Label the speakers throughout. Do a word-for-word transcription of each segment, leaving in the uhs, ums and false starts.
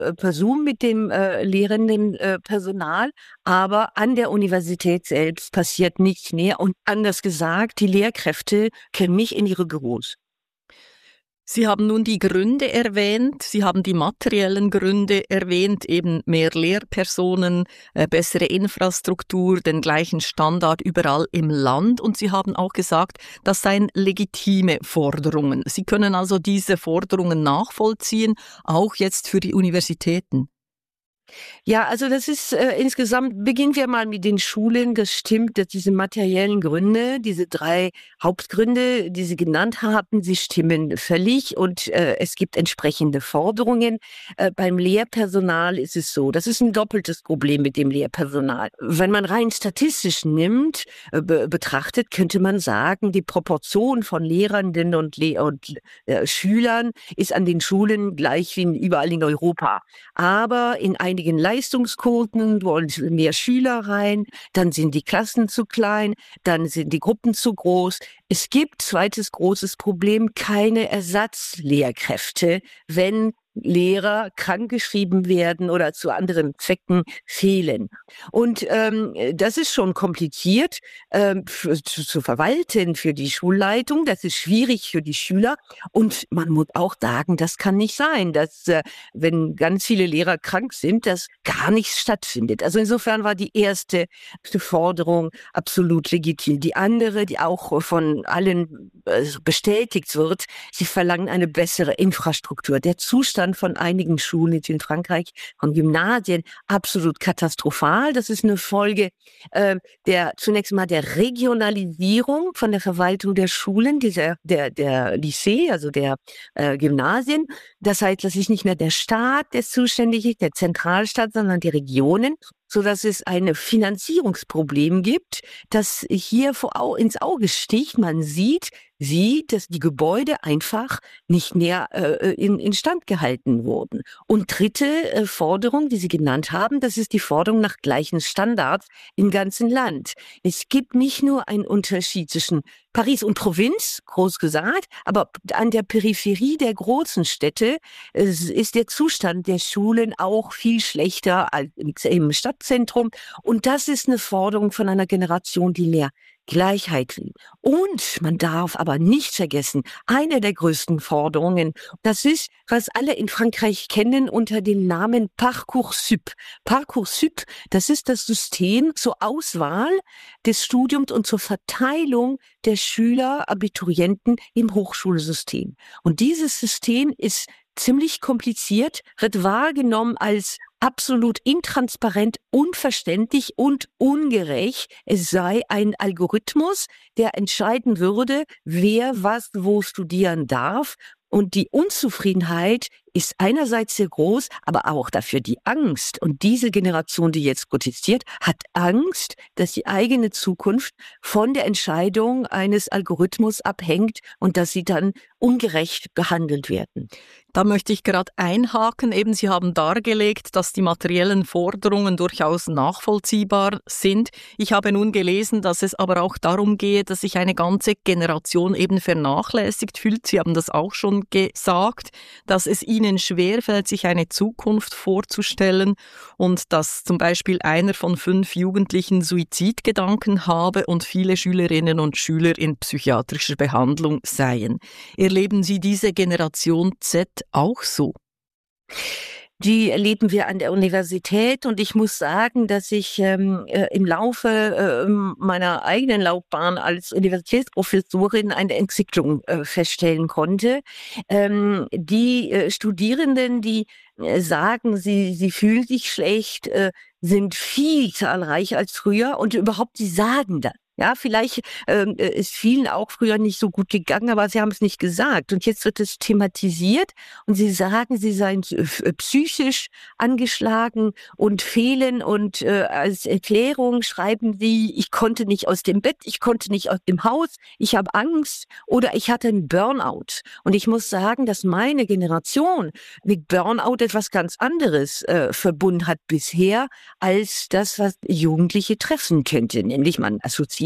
Speaker 1: per Zoom mit dem äh, lehrenden äh, Personal, aber an der Universität selbst passiert nichts mehr. Und anders gesagt, die Lehrkräfte können nicht in ihre Büros.
Speaker 2: Sie haben nun die Gründe erwähnt, Sie haben die materiellen Gründe erwähnt, eben mehr Lehrpersonen, äh, bessere Infrastruktur, den gleichen Standard überall im Land. Und Sie haben auch gesagt, das seien legitime Forderungen. Sie können also diese Forderungen nachvollziehen, auch jetzt für die Universitäten.
Speaker 1: Ja, also das ist äh, insgesamt, beginnen wir mal mit den Schulen. Das stimmt, dass diese materiellen Gründe, diese drei Hauptgründe, die Sie genannt haben, sie stimmen völlig und äh, es gibt entsprechende Forderungen. Äh, beim Lehrpersonal ist es so, das ist ein doppeltes Problem mit dem Lehrpersonal. Wenn man rein statistisch nimmt, äh, be- betrachtet, könnte man sagen, die Proportion von Lehrenden und, Le und äh, Schülern ist an den Schulen gleich wie überall in Europa. Aber in einigen Leistungskurven wollen mehr Schüler rein, dann sind die Klassen zu klein, dann sind die Gruppen zu groß. Es gibt, zweites großes Problem, keine Ersatzlehrkräfte, wenn Lehrer krankgeschrieben werden oder zu anderen Zwecken fehlen. Und ähm, das ist schon kompliziert ähm, für, zu, zu verwalten für die Schulleitung. Das ist schwierig für die Schüler. Und man muss auch sagen, das kann nicht sein, dass äh, wenn ganz viele Lehrer krank sind, dass gar nichts stattfindet. Also insofern war die erste Forderung absolut legitim. Die andere, die auch von allen äh, bestätigt wird, sie verlangen eine bessere Infrastruktur. Der Zustand von einigen Schulen jetzt in Frankreich, von Gymnasien, absolut katastrophal. Das ist eine Folge äh, der zunächst mal der Regionalisierung von der Verwaltung der Schulen, dieser der der Lycée, also der äh, Gymnasien. Das heißt, das ist nicht mehr der Staat, der zuständig ist, der Zentralstaat, sondern die Regionen, so dass es ein Finanzierungsproblem gibt, das hier vor Au- ins Auge sticht. Man sieht, sieht, dass die Gebäude einfach nicht mehr äh, in, instand gehalten wurden. Und dritte äh, Forderung, die Sie genannt haben, das ist die Forderung nach gleichen Standards im ganzen Land. Es gibt nicht nur einen Unterschied zwischen Paris und Provinz, groß gesagt, aber an der Peripherie der großen Städte äh, ist der Zustand der Schulen auch viel schlechter als im Stadtzentrum. Und das ist eine Forderung von einer Generation, die mehr Gleichheit will. Und man darf aber nicht vergessen, eine der größten Forderungen, das ist, was alle in Frankreich kennen unter dem Namen Parcoursup. Parcoursup, das ist das System zur Auswahl des Studiums und zur Verteilung der Schüler, Abiturienten im Hochschulsystem. Und dieses System ist ziemlich kompliziert, wird wahrgenommen als absolut intransparent, unverständlich und ungerecht. Es sei ein Algorithmus, der entscheiden würde, wer was wo studieren darf. Und die Unzufriedenheit ist einerseits sehr groß, aber auch dafür die Angst. Und diese Generation, die jetzt protestiert, hat Angst, dass die eigene Zukunft von der Entscheidung eines Algorithmus abhängt und dass sie dann ungerecht behandelt werden.
Speaker 2: Da möchte ich gerade einhaken. Eben, Sie haben dargelegt, dass die materiellen Forderungen durchaus nachvollziehbar sind. Ich habe nun gelesen, dass es aber auch darum gehe, dass sich eine ganze Generation eben vernachlässigt fühlt. Sie haben das auch schon gesagt, dass es ihnen schwerfällt, sich eine Zukunft vorzustellen und dass zum Beispiel einer von fünf Jugendlichen Suizidgedanken habe und viele Schülerinnen und Schüler in psychiatrischer Behandlung seien. Erleben Sie diese Generation Z auch so?
Speaker 1: Die erleben wir an der Universität und ich muss sagen, dass ich ähm, äh, im Laufe äh, meiner eigenen Laufbahn als Universitätsprofessorin eine Entwicklung äh, feststellen konnte. Ähm, die äh, Studierenden, die äh, sagen, sie, sie fühlen sich schlecht, äh, sind viel zahlreicher als früher und überhaupt, sie sagen das. Ja, vielleicht ähm, ist vielen auch früher nicht so gut gegangen, aber sie haben es nicht gesagt. Und jetzt wird es thematisiert und sie sagen, sie seien äh, psychisch angeschlagen und fehlen. Und äh, als Erklärung schreiben sie, ich konnte nicht aus dem Bett, ich konnte nicht aus dem Haus, ich habe Angst oder ich hatte einen Burnout. Und ich muss sagen, dass meine Generation mit Burnout etwas ganz anderes äh, verbunden hat bisher, als das, was Jugendliche treffen könnte. Nämlich man assoziiert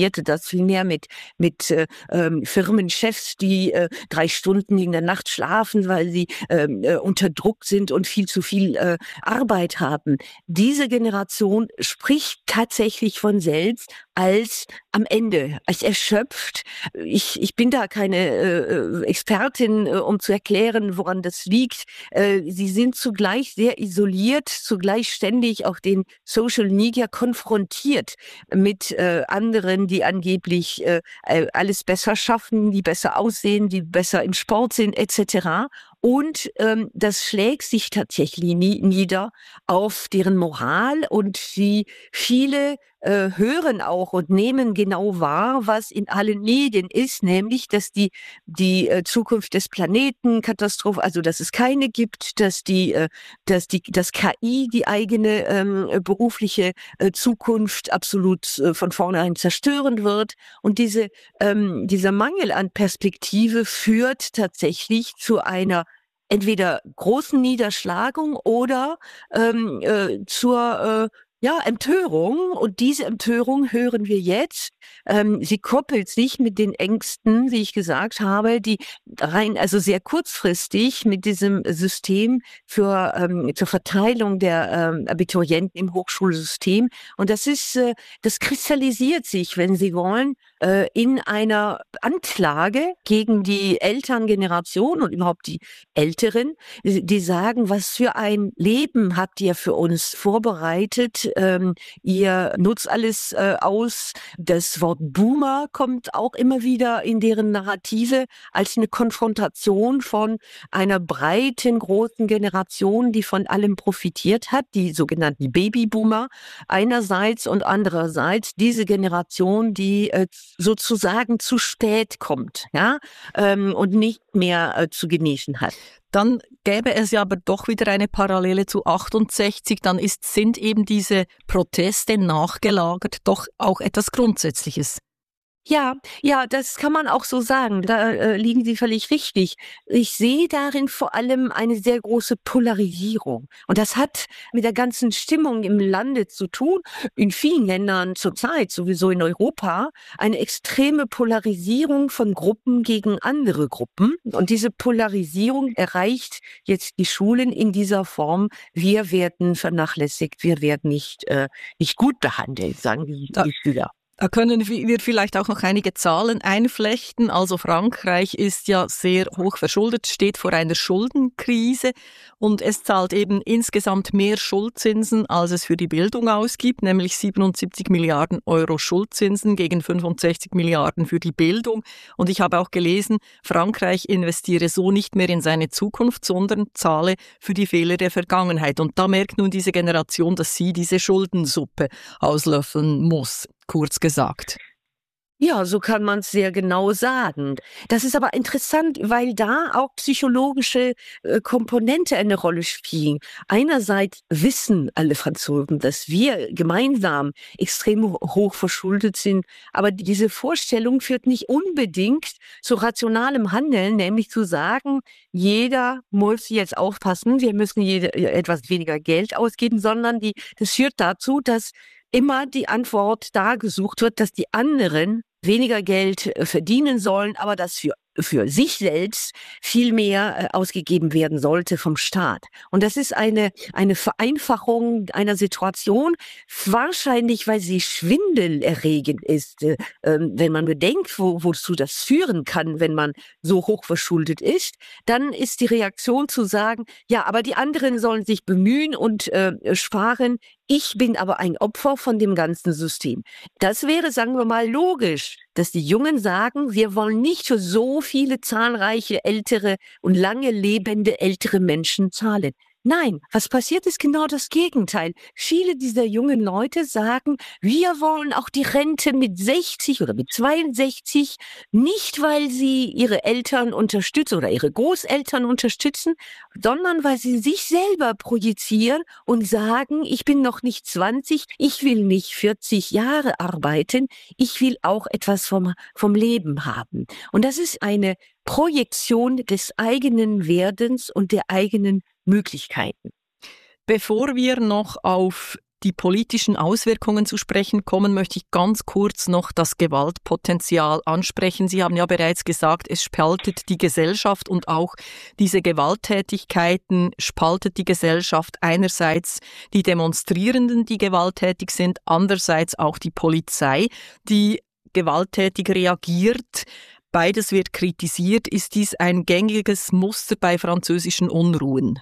Speaker 1: assoziierte das viel mehr mit mit äh, ähm, Firmenchefs, die äh, drei Stunden in der Nacht schlafen, weil sie ähm, äh, unter Druck sind und viel zu viel äh, Arbeit haben. Diese Generation spricht tatsächlich von selbst als am Ende, als erschöpft. Ich, ich bin da keine äh, Expertin, äh, um zu erklären, woran das liegt. Äh, sie sind zugleich sehr isoliert, zugleich ständig auch den Social Media konfrontiert mit äh, anderen, die angeblich äh, alles besser schaffen, die besser aussehen, die besser im Sport sind, et cetera. Und ähm, das schlägt sich tatsächlich nie, nieder auf deren Moral, und die viele äh, hören auch und nehmen genau wahr, was in allen Medien ist, nämlich, dass die die äh, Zukunft des Planeten Katastrophe, also dass es keine gibt, dass die äh, dass die das K I die eigene ähm, berufliche äh, Zukunft absolut äh, von vornherein zerstören wird, und diese ähm, dieser Mangel an Perspektive führt tatsächlich zu einer entweder großen Niederschlagung oder ähm, äh, zur äh, ja, Empörung. Und diese Empörung hören wir jetzt. Ähm, sie koppelt sich mit den Ängsten, wie ich gesagt habe, die rein, also sehr kurzfristig mit diesem System für ähm, zur Verteilung der ähm, Abiturienten im Hochschulsystem. Und das ist, äh, das kristallisiert sich, wenn Sie wollen, äh, in einer Anklage gegen die Elterngeneration und überhaupt die Älteren, die, die sagen, was für ein Leben habt ihr für uns vorbereitet? Ähm, ihr nutzt alles äh, aus. Das Wort Boomer kommt auch immer wieder in deren Narrative als eine Konfrontation von einer breiten, großen Generation, die von allem profitiert hat, die sogenannten Babyboomer einerseits, und andererseits diese Generation, die äh, sozusagen zu spät kommt, ja, ähm, und nicht mehr äh, zu genießen hat.
Speaker 2: Dann gäbe es ja aber doch wieder eine Parallele zu achtundsechzig. Dann ist, sind eben diese Proteste nachgelagert doch auch etwas Grundsätzliches.
Speaker 1: Ja, ja, das kann man auch so sagen. Da äh, liegen Sie völlig richtig. Ich sehe darin vor allem eine sehr große Polarisierung. Und das hat mit der ganzen Stimmung im Lande zu tun. In vielen Ländern zurzeit, sowieso in Europa, eine extreme Polarisierung von Gruppen gegen andere Gruppen. Und diese Polarisierung erreicht jetzt die Schulen in dieser Form. Wir werden vernachlässigt, wir werden nicht, äh, nicht gut behandelt, sagen die, die Schüler.
Speaker 2: Da können wir vielleicht auch noch einige Zahlen einflechten. Also Frankreich ist ja sehr hoch verschuldet, steht vor einer Schuldenkrise, und es zahlt eben insgesamt mehr Schuldzinsen, als es für die Bildung ausgibt, nämlich siebenundsiebzig Milliarden Euro Schuldzinsen gegen fünfundsechzig Milliarden für die Bildung. Und ich habe auch gelesen, Frankreich investiere so nicht mehr in seine Zukunft, sondern zahle für die Fehler der Vergangenheit. Und da merkt nun diese Generation, dass sie diese Schuldensuppe auslöffeln muss. Kurz gesagt.
Speaker 1: Ja, so kann man es sehr genau sagen. Das ist aber interessant, weil da auch psychologische äh, Komponente eine Rolle spielen. Einerseits wissen alle Franzosen, dass wir gemeinsam extrem hoch verschuldet sind, aber diese Vorstellung führt nicht unbedingt zu rationalem Handeln, nämlich zu sagen, jeder muss jetzt aufpassen, wir müssen jede, etwas weniger Geld ausgeben, sondern die, das führt dazu, dass immer die Antwort da gesucht wird, dass die anderen weniger Geld verdienen sollen, aber dass für für sich selbst viel mehr äh, ausgegeben werden sollte vom Staat. Und das ist eine eine Vereinfachung einer Situation, wahrscheinlich, weil sie schwindelerregend ist, äh, wenn man bedenkt, wo, wozu das führen kann, wenn man so hoch verschuldet ist. Dann ist die Reaktion zu sagen, ja, aber die anderen sollen sich bemühen und äh, sparen. Ich bin aber ein Opfer von dem ganzen System. Das wäre, sagen wir mal, logisch, dass die Jungen sagen, wir wollen nicht für so viele zahlreiche ältere und lange lebende ältere Menschen zahlen. Nein, was passiert ist genau das Gegenteil. Viele dieser jungen Leute sagen, wir wollen auch die Rente mit sechzig oder mit zweiundsechzig, nicht weil sie ihre Eltern unterstützen oder ihre Großeltern unterstützen, sondern weil sie sich selber projizieren und sagen, ich bin noch nicht zwanzig, ich will nicht vierzig Jahre arbeiten, ich will auch etwas vom, vom Leben haben. Und das ist eine Projektion des eigenen Werdens und der eigenen Möglichkeiten.
Speaker 2: Bevor wir noch auf die politischen Auswirkungen zu sprechen kommen, möchte ich ganz kurz noch das Gewaltpotenzial ansprechen. Sie haben ja bereits gesagt, es spaltet die Gesellschaft und auch diese Gewalttätigkeiten spaltet die Gesellschaft. Einerseits die Demonstrierenden, die gewalttätig sind, andererseits auch die Polizei, die gewalttätig reagiert. Beides wird kritisiert. Ist dies ein gängiges Muster bei französischen Unruhen?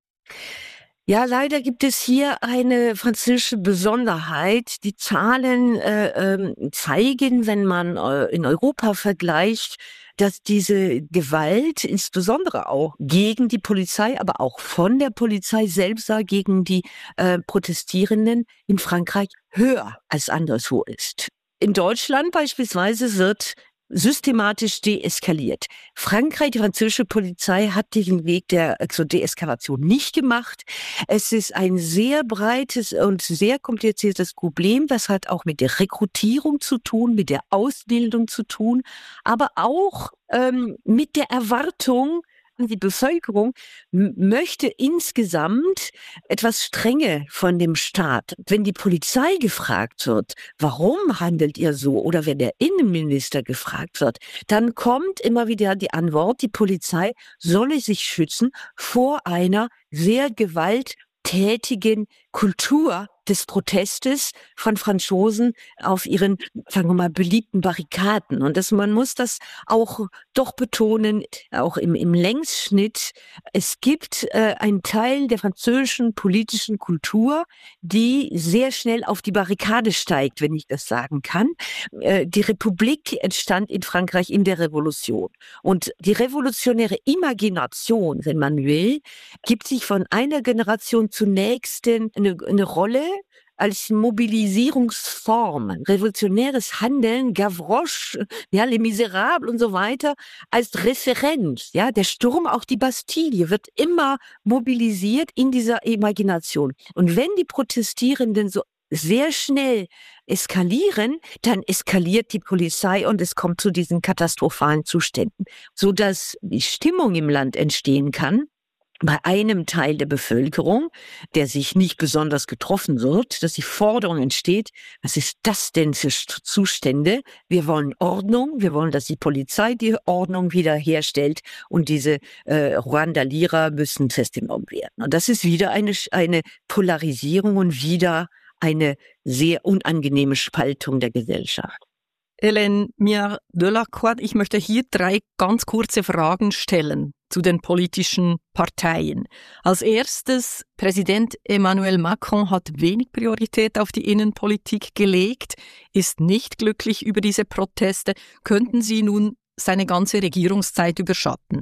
Speaker 1: Ja, leider gibt es hier eine französische Besonderheit. Die Zahlen äh, äh, zeigen, wenn man äh, in Europa vergleicht, dass diese Gewalt, insbesondere auch gegen die Polizei, aber auch von der Polizei selbst gegen die äh, Protestierenden in Frankreich höher als anderswo ist. In Deutschland beispielsweise wird systematisch deeskaliert. Frankreich, die französische Polizei hat diesen Weg der zur Deeskalation nicht gemacht. Es ist ein sehr breites und sehr kompliziertes Problem. Das hat auch mit der Rekrutierung zu tun, mit der Ausbildung zu tun, aber auch ähm, mit der Erwartung, die Bevölkerung m- möchte insgesamt etwas Strenge von dem Staat. Wenn die Polizei gefragt wird, warum handelt ihr so? Oder wenn der Innenminister gefragt wird, dann kommt immer wieder die Antwort, die Polizei solle sich schützen vor einer sehr gewalttätigen Kultur des Protestes von Franzosen auf ihren, sagen wir mal, beliebten Barrikaden. Und das, man muss das auch doch betonen, auch im, im Längsschnitt. Es gibt äh, einen Teil der französischen politischen Kultur, die sehr schnell auf die Barrikade steigt, wenn ich das sagen kann. Äh, die Republik entstand in Frankreich in der Revolution. Und die revolutionäre Imagination, wenn man will, gibt sich von einer Generation zur nächsten eine, eine Rolle als Mobilisierungsform, revolutionäres Handeln, Gavroche, ja, Les Miserables und so weiter, als Referenz, ja, der Sturm auf die Bastille wird immer mobilisiert in dieser Imagination. Und wenn die Protestierenden so sehr schnell eskalieren, dann eskaliert die Polizei und es kommt zu diesen katastrophalen Zuständen, so dass die Stimmung im Land entstehen kann, bei einem Teil der Bevölkerung, der sich nicht besonders getroffen wird, dass die Forderung entsteht, was ist das denn für Zustände? Wir wollen Ordnung, wir wollen, dass die Polizei die Ordnung wiederherstellt und diese äh, Randalierer müssen festgenommen werden. Und das ist wieder eine, eine Polarisierung und wieder eine sehr unangenehme Spaltung der Gesellschaft.
Speaker 2: Hélène Miard-Delacroix, ich möchte hier drei ganz kurze Fragen stellen zu den politischen Parteien. Als erstes, Präsident Emmanuel Macron hat wenig Priorität auf die Innenpolitik gelegt, ist nicht glücklich über diese Proteste. Könnten Sie nun seine ganze Regierungszeit überschatten?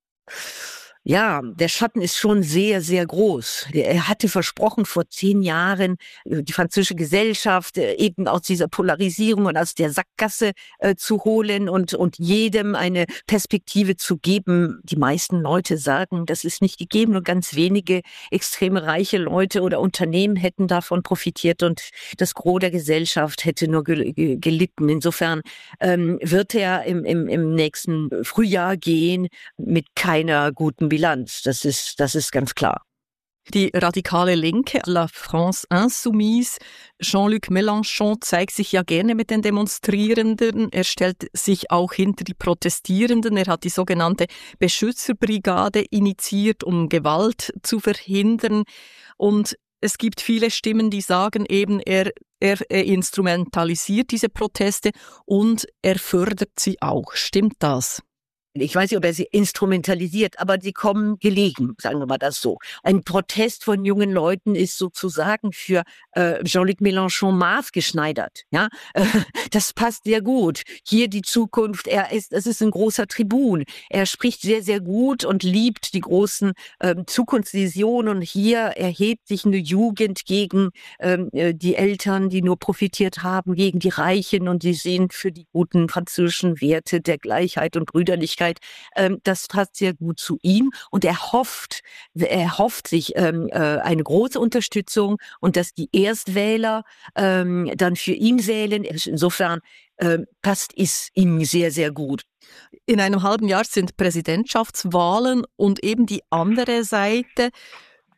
Speaker 1: Ja, der Schatten ist schon sehr, sehr groß. Er hatte versprochen vor zehn Jahren, die französische Gesellschaft eben aus dieser Polarisierung und aus der Sackgasse äh, zu holen und, und jedem eine Perspektive zu geben. Die meisten Leute sagen, das ist nicht gegeben. Nur ganz wenige extrem reiche Leute oder Unternehmen hätten davon profitiert und das Gros der Gesellschaft hätte nur gel- gelitten. Insofern ähm, wird er im, im, im nächsten Frühjahr gehen mit keiner guten Bilanz. Das ist, das ist ganz klar.
Speaker 2: Die radikale Linke, La France Insoumise, Jean-Luc Mélenchon zeigt sich ja gerne mit den Demonstrierenden. Er stellt sich auch hinter die Protestierenden. Er hat die sogenannte Beschützerbrigade initiiert, um Gewalt zu verhindern. Und es gibt viele Stimmen, die sagen eben, er, er, er instrumentalisiert diese Proteste und er fördert sie auch. Stimmt das?
Speaker 1: Ich weiß nicht, ob er sie instrumentalisiert, aber sie kommen gelegen, sagen wir mal das so. Ein Protest von jungen Leuten ist sozusagen für äh, Jean-Luc Mélenchon maßgeschneidert. Ja, äh, das passt sehr gut. Hier die Zukunft. Er ist, es ist ein großer Tribun. Er spricht sehr, sehr gut und liebt die großen äh, Zukunftsvisionen. Und hier erhebt sich eine Jugend gegen äh, die Eltern, die nur profitiert haben, gegen die Reichen und die sehen für die guten französischen Werte der Gleichheit und Brüderlichkeit. Das passt sehr gut zu ihm und er hofft, er hofft sich ähm, eine große Unterstützung und dass die Erstwähler ähm, dann für ihn wählen. Insofern ähm, passt es ihm sehr, sehr gut.
Speaker 2: In einem halben Jahr sind Präsidentschaftswahlen und eben die andere Seite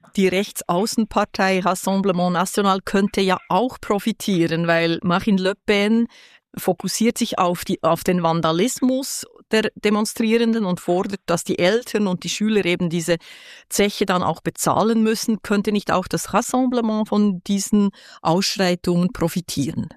Speaker 2: Die Rechtsaußenpartei Rassemblement National könnte ja auch profitieren, weil Marine Le Pen fokussiert sich auf, die, auf den Vandalismus der Demonstrierenden und fordert, dass die Eltern und die Schüler eben diese Zeche dann auch bezahlen müssen. Könnte nicht auch das Rassemblement von diesen Ausschreitungen profitieren?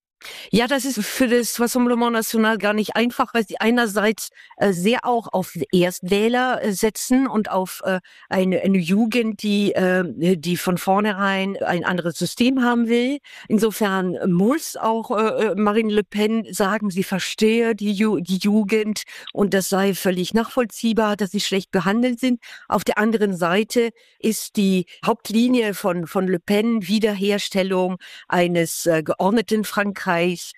Speaker 1: Ja, das ist für das Rassemblement National gar nicht einfach, weil sie einerseits äh, sehr auch auf Erstwähler äh, setzen und auf äh, eine, eine Jugend, die, äh, die von vornherein ein anderes System haben will. Insofern muss auch äh, Marine Le Pen sagen, sie verstehe die, Ju- die Jugend und das sei völlig nachvollziehbar, dass sie schlecht behandelt sind. Auf der anderen Seite ist die Hauptlinie von, von Le Pen Wiederherstellung eines äh, geordneten Frankreichs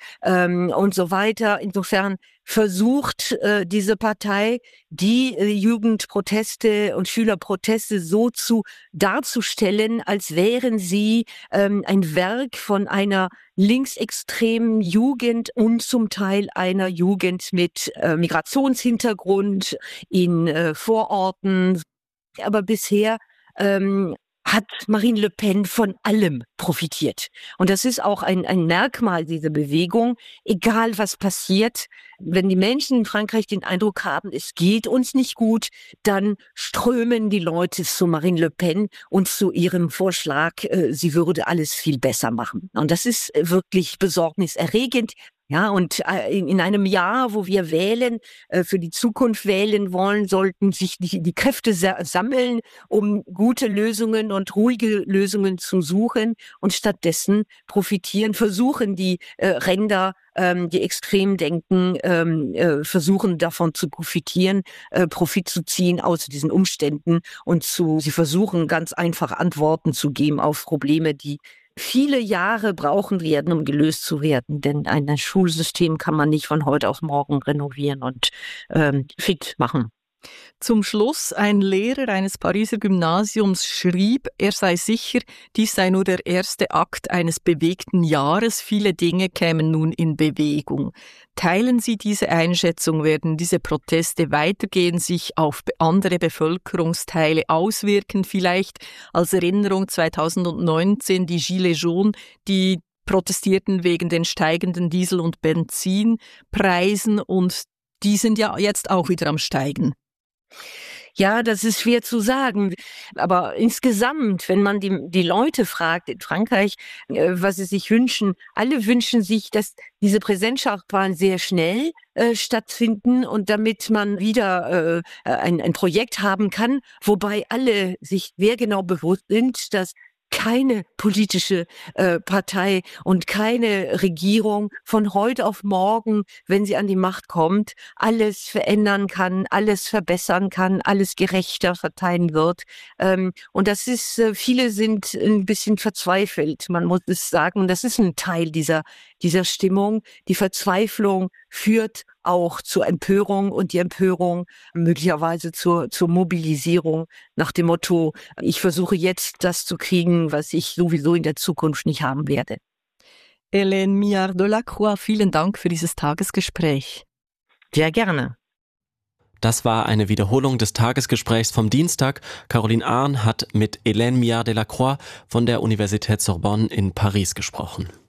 Speaker 1: ähm, und so weiter. Insofern versucht äh, diese Partei, die äh, Jugendproteste und Schülerproteste so zu darzustellen, als wären sie ähm, ein Werk von einer linksextremen Jugend und zum Teil einer Jugend mit äh, Migrationshintergrund in äh, Vororten. Aber bisher ähm, hat Marine Le Pen von allem profitiert. Und das ist auch ein, ein Merkmal dieser Bewegung. Egal was passiert, wenn die Menschen in Frankreich den Eindruck haben, es geht uns nicht gut, dann strömen die Leute zu Marine Le Pen und zu ihrem Vorschlag, äh, sie würde alles viel besser machen. Und das ist wirklich besorgniserregend. Ja, und äh, in einem Jahr, wo wir wählen, äh, für die Zukunft wählen wollen, sollten sich die, die Kräfte sa- sammeln, um gute Lösungen und ruhige Lösungen zu suchen. Und stattdessen profitieren, versuchen die äh, Ränder, ähm, die extrem denken, ähm, äh, versuchen davon zu profitieren, äh, Profit zu ziehen aus diesen Umständen und zu, sie versuchen ganz einfach Antworten zu geben auf Probleme, die viele Jahre brauchen werden, um gelöst zu werden. Denn ein Schulsystem kann man nicht von heute auf morgen renovieren und ähm, fit machen.
Speaker 2: Zum Schluss, ein Lehrer eines Pariser Gymnasiums schrieb, er sei sicher, dies sei nur der erste Akt eines bewegten Jahres, viele Dinge kämen nun in Bewegung. Teilen Sie diese Einschätzung? Werden diese Proteste weitergehen, sich auf andere Bevölkerungsteile auswirken? Vielleicht als Erinnerung zweitausendneunzehn die Gilets jaunes, die protestierten wegen den steigenden Diesel- und Benzinpreisen und die sind ja jetzt auch wieder am Steigen.
Speaker 1: Ja, das ist schwer zu sagen. Aber insgesamt, wenn man die, die Leute fragt in Frankreich, äh, was sie sich wünschen, alle wünschen sich, dass diese Präsidentschaftswahlen sehr schnell äh, stattfinden und damit man wieder äh, ein, ein Projekt haben kann, wobei alle sich sehr genau bewusst sind, dass keine politische äh, Partei und keine Regierung von heute auf morgen, wenn sie an die Macht kommt, alles verändern kann, alles verbessern kann, alles gerechter verteilen wird. Ähm, und das ist, äh, viele sind ein bisschen verzweifelt, man muss es sagen. Und das ist ein Teil dieser, dieser Stimmung. Die Verzweiflung führt auch zur Empörung und die Empörung möglicherweise zur, zur Mobilisierung nach dem Motto, ich versuche jetzt das zu kriegen, was ich sowieso in der Zukunft nicht haben werde.
Speaker 2: Hélène Miard-Delacroix, vielen Dank für dieses Tagesgespräch.
Speaker 1: Sehr gerne.
Speaker 3: Das war eine Wiederholung des Tagesgesprächs vom Dienstag. Caroline Ahn hat mit Hélène Miard-Delacroix von der Universität Sorbonne in Paris gesprochen.